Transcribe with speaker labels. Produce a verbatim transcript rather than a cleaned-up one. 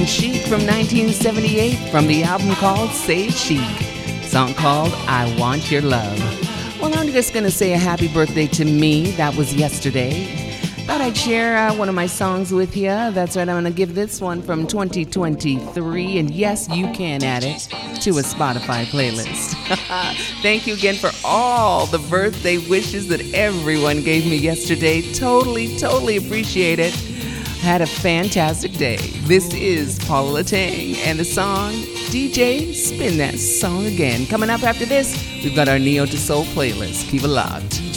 Speaker 1: Chic from nineteen seventy-eight from the album called Say Chic. Song called I Want Your Love. Well, I'm just going to say a happy birthday to me. That was yesterday. Thought I'd share uh, one of my songs with you. That's right, I'm going to give this one from twenty twenty-three. And yes, you can add it to a Spotify playlist. Thank you again for all the birthday wishes that everyone gave me yesterday. Totally, totally appreciate it. Had a fantastic day. This is Paula Latang and the song D J Spin That Song Again. Coming up after this, we've got our Neo to Soul playlist. Keep it locked.